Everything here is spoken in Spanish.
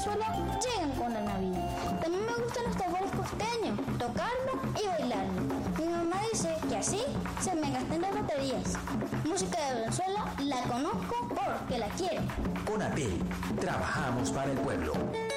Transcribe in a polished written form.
Venezuela llegan con la Navidad. También me gustan los tambores costeños, tocarlo y bailarlo. Mi mamá dice que así se me gastan las baterías. Música de Venezuela la conozco porque la quiero. Conapel, trabajamos para el pueblo.